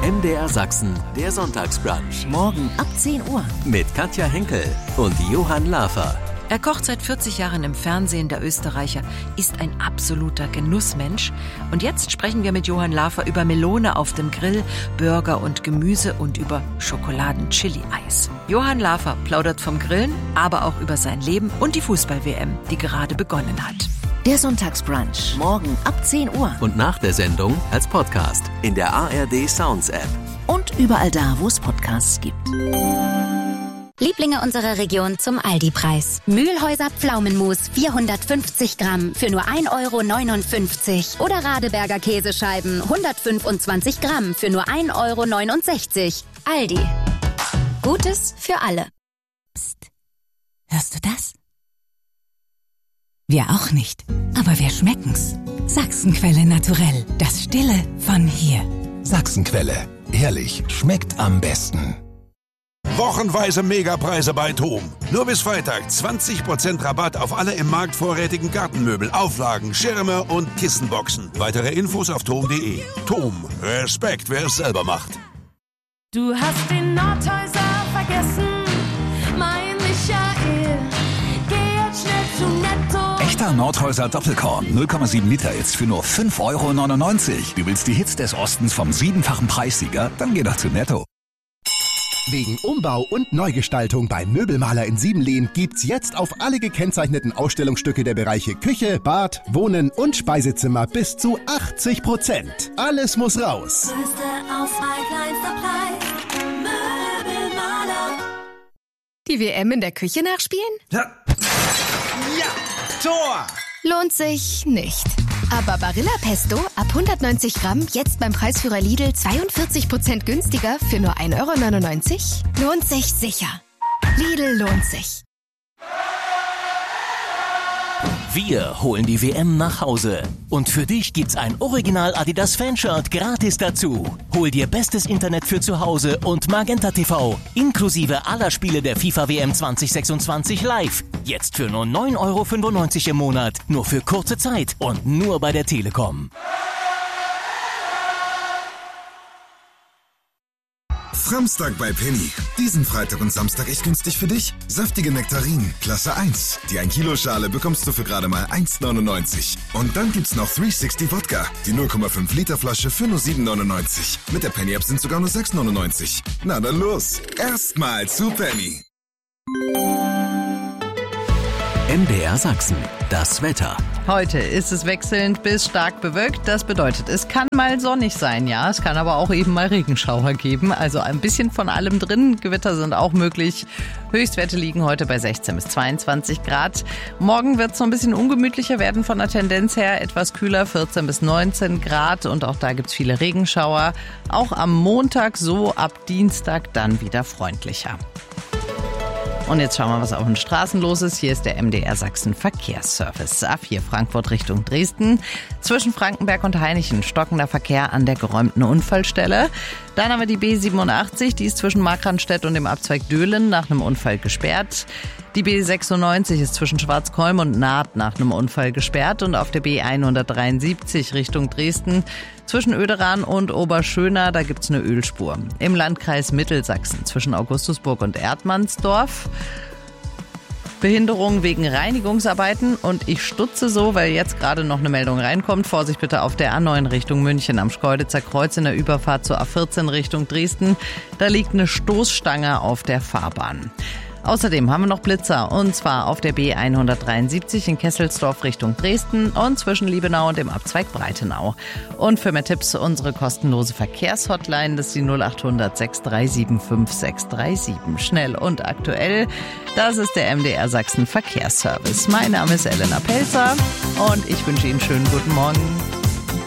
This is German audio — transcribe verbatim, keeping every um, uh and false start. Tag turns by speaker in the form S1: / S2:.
S1: M D R Sachsen, der Sonntagsbrunch.
S2: Morgen ab zehn Uhr.
S1: Mit Katja Henkel und Johann Lafer.
S2: Er kocht seit vierzig Jahren im Fernsehen, der Österreicher, ist ein absoluter Genussmensch. Und jetzt sprechen wir mit Johann Lafer über Melone auf dem Grill, Burger und Gemüse und über Schokoladen-Chili-Eis. Johann Lafer plaudert vom Grillen, aber auch über sein Leben und die Fußball-W M, die gerade begonnen hat. Der Sonntagsbrunch, morgen ab zehn Uhr.
S1: Und nach der Sendung als Podcast in der A R D Sounds App.
S2: Und überall da, wo es Podcasts gibt.
S3: Lieblinge unserer Region zum Aldi-Preis. Mühlhäuser Pflaumenmus vierhundertfünfzig Gramm für nur ein Euro neunundfünfzig. Oder Radeberger Käsescheiben hundertfünfundzwanzig Gramm für nur ein Euro neunundsechzig. Aldi. Gutes für alle.
S4: Psst. Hörst du das? Wir auch nicht, aber wir schmecken's. Sachsenquelle Naturell, das Stille von hier.
S5: Sachsenquelle, ehrlich, schmeckt am besten.
S6: Wochenweise Megapreise bei TOM. Nur bis Freitag zwanzig Prozent Rabatt auf alle im Markt vorrätigen Gartenmöbel, Auflagen, Schirme und Kissenboxen. Weitere Infos auf tom punkt de. TOM, Respekt, wer es selber macht.
S7: Du hast den Nordhäuser vergessen, mein Michael. Geh jetzt schnell zu Netto.
S8: Echter Nordhäuser Doppelkorn, null Komma sieben Liter jetzt für nur fünf Euro neunundneunzig. Du willst die Hits des Ostens vom siebenfachen Preissieger? Dann geh doch zu Netto.
S5: Wegen Umbau und Neugestaltung beim Möbelmaler in Siebenlehn gibt's jetzt auf alle gekennzeichneten Ausstellungsstücke der Bereiche Küche, Bad, Wohnen und Speisezimmer bis zu achtzig Prozent. Alles muss raus.
S7: Größte Auswahl, kleinster Preis. Möbelmaler.
S9: Die W M in der Küche nachspielen?
S10: Ja. Ja, Tor!
S9: Lohnt sich nicht. Aber Barilla Pesto ab hundertneunzig Gramm jetzt beim Preisführer Lidl zweiundvierzig Prozent günstiger für nur ein Euro neunundneunzig? Lohnt sich sicher. Lidl lohnt sich.
S1: Wir holen die W M nach Hause. Und für dich gibt's ein Original Adidas Fanshirt gratis dazu. Hol dir bestes Internet für zu Hause und Magenta T V. Inklusive aller Spiele der FIFA W M zwanzig sechsundzwanzig live. Jetzt für nur neun Euro fünfundneunzig im Monat. Nur für kurze Zeit und nur bei der Telekom.
S11: Samstag bei Penny. Diesen Freitag und Samstag echt günstig für dich. Saftige Nektarinen, Klasse eins. Die ein Kilo Schale bekommst du für gerade mal eins neunundneunzig. Und dann gibt's noch dreihundertsechzig Wodka. Die null Komma fünf Liter Flasche für nur sieben neunundneunzig. Mit der Penny App sind sogar nur sechs neunundneunzig. Na dann los. Erstmal zu Penny.
S1: M D R Sachsen, das Wetter.
S12: Heute ist es wechselnd bis stark bewölkt. Das bedeutet, es kann mal sonnig sein, ja. Es kann aber auch eben mal Regenschauer geben. Also ein bisschen von allem drin. Gewitter sind auch möglich. Höchstwerte liegen heute bei sechzehn bis zweiundzwanzig Grad. Morgen wird es so ein bisschen ungemütlicher werden von der Tendenz her. Etwas kühler, vierzehn bis neunzehn Grad. Und auch da gibt es viele Regenschauer. Auch am Montag, so ab Dienstag dann wieder freundlicher. Und jetzt schauen wir, was auf den Straßen los ist. Hier ist der M D R Sachsen Verkehrsservice. A vier Frankfurt Richtung Dresden. Zwischen Frankenberg und Hainichen stockender Verkehr an der geräumten Unfallstelle. Dann haben wir die B siebenundachtzig, die ist zwischen Markranstädt und dem Abzweig Döhlen nach einem Unfall gesperrt. Die B sechsundneunzig ist zwischen Schwarzkolm und Naht nach einem Unfall gesperrt. Und auf der B hundertdreiundsiebzig Richtung Dresden zwischen Oederan und Oberschöna, da gibt's eine Ölspur. Im Landkreis Mittelsachsen zwischen Augustusburg und Erdmannsdorf. Behinderung wegen Reinigungsarbeiten und ich stutze so, weil jetzt gerade noch eine Meldung reinkommt. Vorsicht bitte auf der A neun Richtung München am Schkeuditzer Kreuz in der Überfahrt zur A vierzehn Richtung Dresden. Da liegt eine Stoßstange auf der Fahrbahn. Außerdem haben wir noch Blitzer und zwar auf der B hundertdreiundsiebzig in Kesselsdorf Richtung Dresden und zwischen Liebenau und dem Abzweig Breitenau. Und für mehr Tipps unsere kostenlose Verkehrshotline, das ist die null acht hundert sechs drei sieben fünf sechs drei sieben. Schnell und aktuell, das ist der M D R Sachsen Verkehrsservice. Mein Name ist Elena Pelzer und ich wünsche Ihnen einen schönen guten Morgen.